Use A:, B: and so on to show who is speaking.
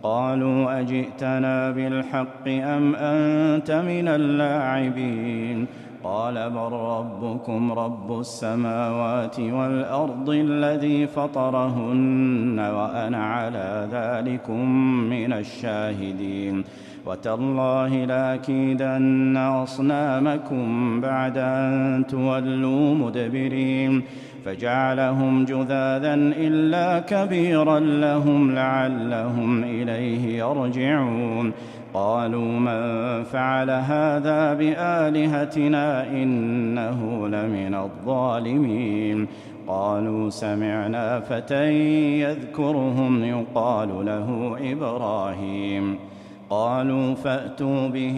A: قالوا أجئتنا بالحق أم أنت من اللاعبين قال بل ربكم رب السماوات والأرض الذي فطرهن وأنا على ذلكم من الشاهدين وتالله لأكيدن أصنامكم بعد أن تولوا مدبرين فجعلهم جذاذا إلا كبيرا لهم لعلهم إليه يرجعون قالوا من فعل هذا بآلهتنا إنه لمن الظالمين قالوا سمعنا فتى يذكرهم يقال له إبراهيم قالوا فأتوا به